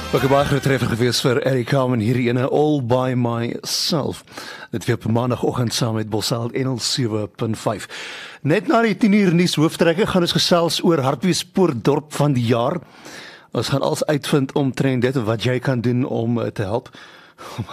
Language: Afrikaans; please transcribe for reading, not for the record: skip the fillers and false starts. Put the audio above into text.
Ook 'n baie groot treffer gewees vir Eric Carmen hierdie ene All By Myself. Dit weer op maandagooggend saam met Bosal Engel 7.5. Net na die 10 uur nuus hooftrekke gaan ons gesels oor Hartbeespoort dorp van die jaar. Ons gaan alles uitvind omtrent dit en wat jy kan doen om te help.